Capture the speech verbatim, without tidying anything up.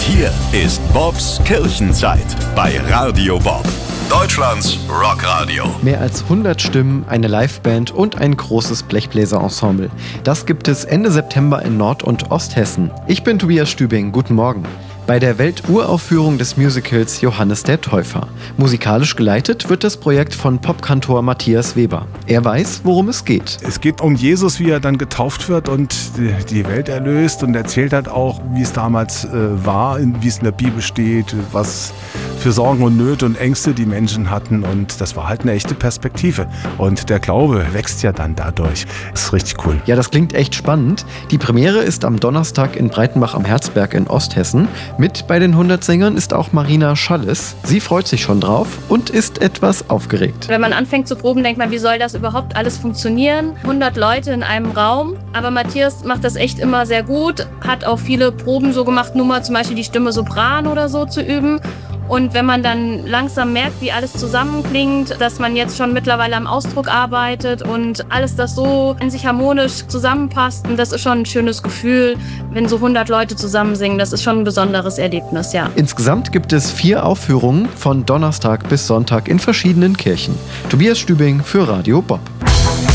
hier ist Bobs Kirchenzeit bei Radio Bob, Deutschlands Rockradio. Mehr als hundert Stimmen, eine Liveband und ein großes Blechbläserensemble. Das gibt es Ende September in Nord- und Osthessen. Ich bin Tobias Stübing, guten Morgen. Bei der Welturaufführung des Musicals Johannes der Täufer. Musikalisch geleitet wird das Projekt von Popkantor Matthias Weber. Er weiß, worum es geht. Es geht um Jesus, wie er dann getauft wird und die Welt erlöst, und erzählt halt auch, wie es damals äh, war, wie es in der Bibel steht, was für Sorgen und Nöte und Ängste die Menschen hatten, und das war halt eine echte Perspektive. Und der Glaube wächst ja dann dadurch. Das ist richtig cool. Ja, das klingt echt spannend. Die Premiere ist am Donnerstag in Breitenbach am Herzberg in Osthessen. Mit bei den hundert Sängern ist auch Marina Schalles. Sie freut sich schon drauf und ist etwas aufgeregt. Wenn man anfängt zu proben, denkt man, wie soll das überhaupt alles funktionieren? hundert Leute in einem Raum. Aber Matthias macht das echt immer sehr gut. Hat auch viele Proben so gemacht, nur mal zum Beispiel die Stimme Sopran oder so zu üben. Und wenn man dann langsam merkt, wie alles zusammenklingt, dass man jetzt schon mittlerweile am Ausdruck arbeitet und alles das so in sich harmonisch zusammenpasst, und das ist schon ein schönes Gefühl, wenn so hundert Leute zusammen singen. Das ist schon ein besonderes Erlebnis, ja. Insgesamt gibt es vier Aufführungen von Donnerstag bis Sonntag in verschiedenen Kirchen. Tobias Stübing für Radio Bob.